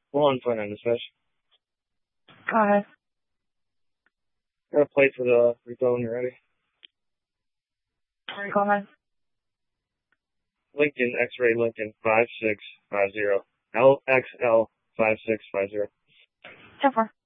1 point on dispatch. Go ahead. Got a plate for the repo when you're ready. All right, go ahead. Lincoln, X-ray Lincoln, 5650. LXL 5650. 10-4.